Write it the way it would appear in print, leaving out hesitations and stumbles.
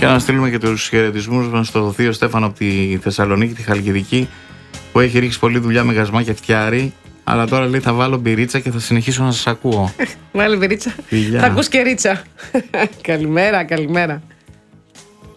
Και να στείλουμε και τους χαιρετισμούς μας στο θείο Στέφανο από τη Θεσσαλονίκη, τη Χαλκιδική, που έχει ρίξει πολλή δουλειά με γασμά και φτιάρι. Αλλά τώρα λέει θα βάλω μπυρίτσα και θα συνεχίσω να σας ακούω. Βάλε μπυρίτσα. Θα ακούς και ρίτσα. Καλημέρα, καλημέρα.